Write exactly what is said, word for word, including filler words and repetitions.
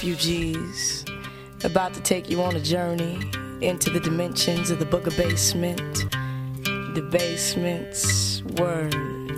refugees, about to take you on a journey into the dimensions of the Book of Basement. The basement's word.